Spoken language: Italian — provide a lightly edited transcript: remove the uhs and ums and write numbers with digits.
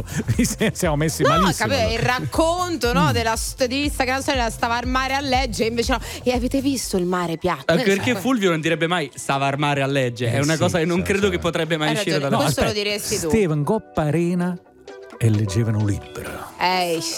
siamo messi malissimo. Capito, il racconto di questa canzone stava al mare a Legge, invece no. E avete visto il mare piatto? Perché Fulvio non direbbe mai stava al mare a Legge, è una cosa che non credo che potrebbe mai uscire da questo lo diresti tu. Steven Coppa Arena e leggevano libero.